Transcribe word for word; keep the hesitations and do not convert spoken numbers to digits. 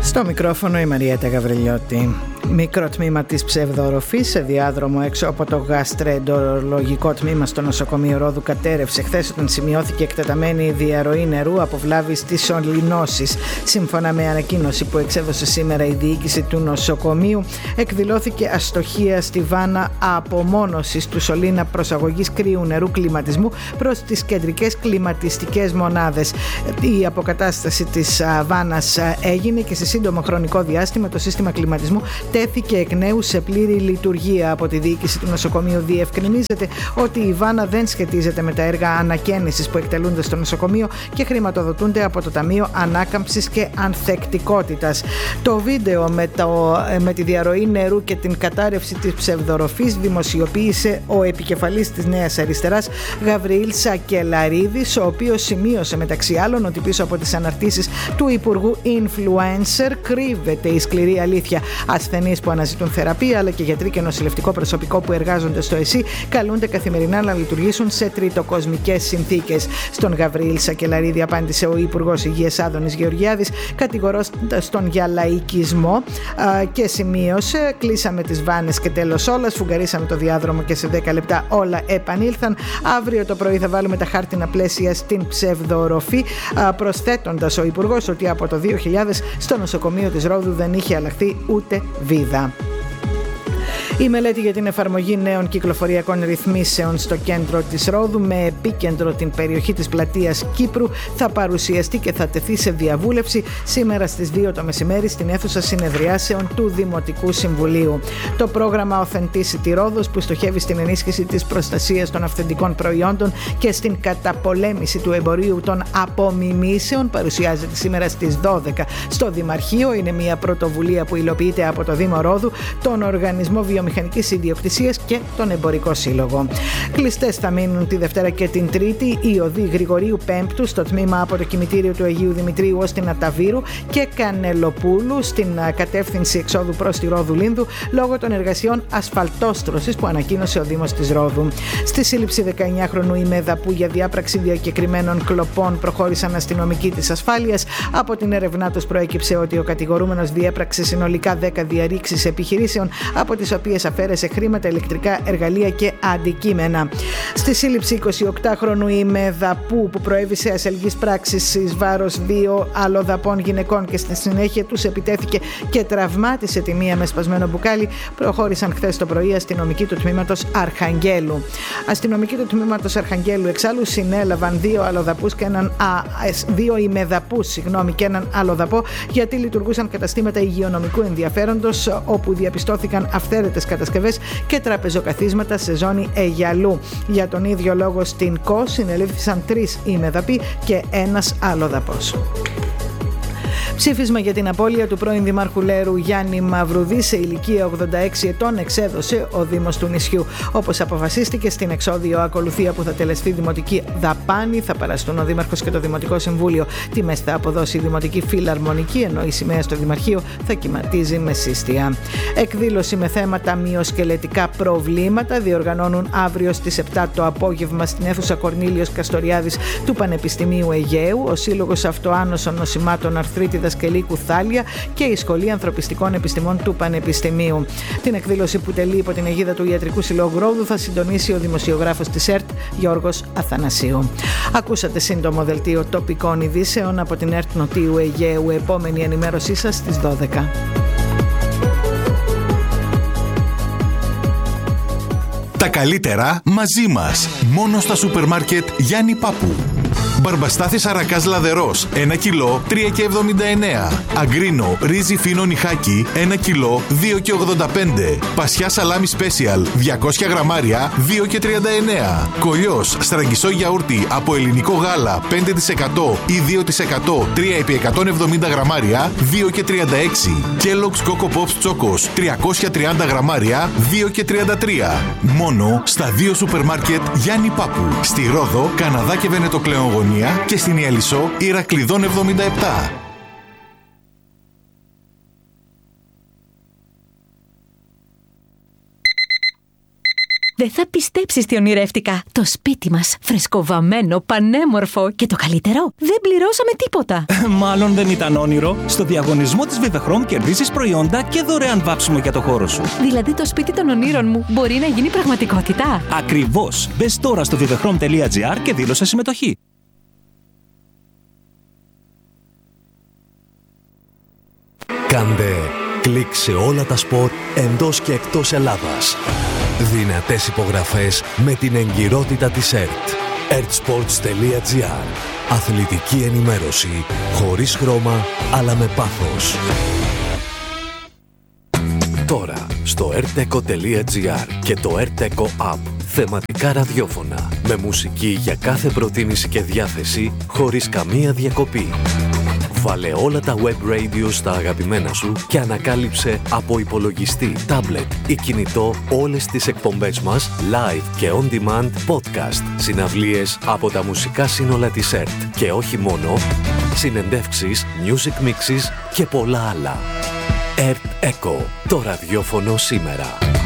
Στο μικρόφωνο η Μαριέτα Γαβριλιώτη. Μικρό τμήμα της ψευδορροφής σε διάδρομο έξω από το γαστρεντολογικό τμήμα στο νοσοκομείο Ρόδου κατέρευσε χθες όταν σημειώθηκε εκτεταμένη διαρροή νερού από βλάβης της σωληνώσης. Σύμφωνα με ανακοίνωση που εξέδωσε σήμερα η διοίκηση του νοσοκομείου, εκδηλώθηκε αστοχία στη βάνα απομόνωσης του σωλήνα προσαγωγής κρύου νερού κλιματισμού προς τις κεντρικές κλιματιστικές μονάδες. Η αποκατάσταση της βάνας έγινε και σε σύντομο χρονικό διάστημα το σύστημα κλιματισμού τέθηκε εκ νέου σε πλήρη λειτουργία. Από τη διοίκηση του νοσοκομείου διευκρινίζεται ότι η βάνα δεν σχετίζεται με τα έργα ανακαίνησης που εκτελούνται στο νοσοκομείο και χρηματοδοτούνται από το Ταμείο Ανάκαμψης και Ανθεκτικότητας. Το βίντεο με, το, με τη διαρροή νερού και την κατάρρευση της ψευδορροφής δημοσιοποίησε ο επικεφαλής της Νέας Αριστεράς, Γαβριήλ Σακελαρίδης, ο οποίος σημείωσε μεταξύ άλλων ότι πίσω από τις αναρτήσεις του Υπουργού Influencer κρύβεται η σκληρή αλήθεια. Ασθενείς που αναζητούν θεραπεία, αλλά και γιατροί και νοσηλευτικό προσωπικό που εργάζονται στο ΕΣΥ καλούνται καθημερινά να λειτουργήσουν σε τριτοκοσμικές συνθήκες. Στον Γαβριήλ Σακελαρίδη απάντησε ο Υπουργός Υγείας Άδωνης Γεωργιάδης, κατηγορώντας τον για λαϊκισμό, και σημείωσε: κλείσαμε τις βάνες και τέλος όλα, σφουγγαρίσαμε το διάδρομο και σε δέκα λεπτά όλα επανήλθαν. Αύριο το πρωί θα βάλουμε τα χάρτινα πλαίσια στην ψευδορροφή, προσθέτοντας ο Υπουργός ότι από το δύο χιλιάδες στο νοσοκομείο της Ρόδου δεν είχε αλλάχθει ούτε βίδα. Η μελέτη για την εφαρμογή νέων κυκλοφοριακών ρυθμίσεων στο κέντρο της Ρόδου με επίκεντρο την περιοχή της πλατείας Κύπρου θα παρουσιαστεί και θα τεθεί σε διαβούλευση σήμερα στις δύο το μεσημέρι στην αίθουσα συνεδριάσεων του Δημοτικού Συμβουλίου. Το πρόγραμμα Authenticity Ρόδος, που στοχεύει στην ενίσχυση της προστασίας των αυθεντικών προϊόντων και στην καταπολέμηση του εμπορίου των απομιμήσεων, παρουσιάζεται σήμερα στις δώδεκα στο Δημαρχείο. Είναι μια πρωτοβουλία που υλοποιείται από το Δήμο Ρόδου, τον Οργανισμό Βιομηχανικής Ιδιοκτησίας και τον Εμπορικό Σύλλογο. Κλειστές θα μείνουν τη Δευτέρα και την Τρίτη οι οδοί Γρηγορίου Πέμπτου στο τμήμα από το κημητήριο του Αγίου Δημητρίου ως την Αταβύρου και Κανελοπούλου στην κατεύθυνση εξόδου προς τη Ρόδου Λίνδου λόγω των εργασιών ασφαλτόστρωσης που ανακοίνωσε ο Δήμος της Ρόδου. Στη σύλληψη δεκαεννιάχρονου ημεδαπού για διάπραξη διακεκριμένων κλοπών προχώρησαν αστυνομικοί της ασφάλειας. Από την έρευνά τους προέκυψε ότι ο κατηγορούμενος διέπραξε συνολικά δέκα διαρρήξεις επιχειρήσεων, από τις οποίες αφαίρεσε χρήματα, ηλεκτρικά εργαλεία και αντικείμενα. Στη σύλληψη εικοσιοκτάχρονου ημεδαπού που προέβησε ασελγής πράξης εις βάρος δύο αλλοδαπών γυναικών και στη συνέχεια τους επιτέθηκε και τραυμάτισε τη μία με σπασμένο μπουκάλι, προχώρησαν χθες το πρωί αστυνομικοί του τμήματος Αρχαγγέλου. Αστυνομικοί του τμήματος Αρχαγγέλου εξάλλου συνέλαβαν δύο αλλοδαπούς και έναν α, δύο ημεδαπούς συγγνώμη, και έναν αλλοδαπό, γιατί λειτουργούσαν καταστήματα υγειονομικού ενδιαφέροντος όπου διαπιστώθηκαν αυθαίρετες κατασκευές και τραπεζοκαθίσματα σε ζώνη Αιγιαλού. Για τον ίδιο λόγο στην ΚΟ συνελήφθησαν τρεις ημεδαποί και ένας αλλοδαπός. Ψήφισμα για την απώλεια του πρώην Δημάρχου Λέρου Γιάννη Μαυρουδή σε ηλικία ογδόντα έξι ετών εξέδωσε ο Δήμος του νησιού. Όπως αποφασίστηκε στην εξώδιο ακολουθία που θα τελεστεί δημοτική δαπάνη, θα παραστούν ο Δήμαρχος και το Δημοτικό Συμβούλιο. Τιμές θα αποδώσει η Δημοτική Φιλαρμονική, ενώ η σημαία στο Δημαρχείο θα κυματίζει με σύστια. Εκδήλωση με θέματα μυοσκελετικά προβλήματα διοργανώνουν αύριο στις επτά το απόγευμα στην αίθουσα Κορνήλιος Καστοριάδης του Πανεπιστημίου Αιγαίου, ο Σύλλογος Αυτοάνωσων Νοσημάτων Αρθρίτιδας και Λύκου Θάλια και η Σχολή Ανθρωπιστικών Επιστημών του Πανεπιστημίου. Την εκδήλωση που τελεί υπό την αιγίδα του Ιατρικού Συλλόγου Ρόδου θα συντονίσει ο δημοσιογράφος της ΕΡΤ Γιώργος Αθανασίου. Ακούσατε σύντομο δελτίο τοπικών ειδήσεων από την ΕΡΤ Νοτίου Αιγαίου. Επόμενη ενημέρωσή σας στις δώδεκα. Τα καλύτερα μαζί μας. Μόνο στα σούπερ μάρκετ Γιάννη Πάπου. Μπαρμπαστάθης Αρακάς Λαδερός, ένα κιλό, τρία και εβδομήντα εννέα. Αγκρίνο, ρύζι φίνο νιχάκι, ένα κιλό, δύο και ογδόντα πέντε. Πασιά σαλάμι σπέσιαλ, διακόσια γραμμάρια, δύο και τριάντα εννέα. Κολλιός, στραγγισό γιαούρτι από ελληνικό γάλα, πέντε τοις εκατό ή δύο τοις εκατό, τρία επί εκατόν εβδομήντα γραμμάρια, δύο και τριάντα έξι. Kellogg's Coco Pops Chocos, τριακόσια τριάντα γραμμάρια, δύο και τριάντα τρία. Μόνο στα δύο σούπερ μάρκετ Γιάννη Πάπου. Στη Ρόδο, Καναδά και Βενετοκλεογονία και στην Ιαλισσό Ηρακλειδών εβδομήντα επτά. Δεν θα πιστέψεις τι ονειρεύτηκα. Το σπίτι μας, φρεσκοβαμμένο, πανέμορφο και το καλύτερο, δεν πληρώσαμε τίποτα. Μάλλον δεν ήταν όνειρο. Στο διαγωνισμό της Vivechrom κερδίζεις προϊόντα και δωρεάν βάψιμο για το χώρο σου. Δηλαδή το σπίτι των ονείρων μου μπορεί να γίνει πραγματικότητα. Ακριβώς. Μπες τώρα στο vivechrom τελεία gr και δήλωσε συμμετοχή. Κάντε κλικ σε όλα τα σπορ εντός και εκτός Ελλάδας. Δυνατές υπογραφές με την εγκυρότητα της ΕΡΤ. ερτ-σπορτς τελεία gr. Αθλητική ενημέρωση χωρίς χρώμα αλλά με πάθος. Τώρα στο ερτ-εκο τελεία gr και το ερτ-εκο App. Θεματικά ραδιόφωνα με μουσική για κάθε προτίμηση και διάθεση χωρίς καμία διακοπή. Βάλε όλα τα web radio στα αγαπημένα σου και ανακάλυψε από υπολογιστή, tablet ή κινητό όλες τις εκπομπές μας live και on demand podcast, συναυλίες από τα μουσικά σύνολα της ΕΡΤ και όχι μόνο, συνεντεύξεις, music mixes και πολλά άλλα. ερτ-εκο, το ραδιόφωνο σήμερα.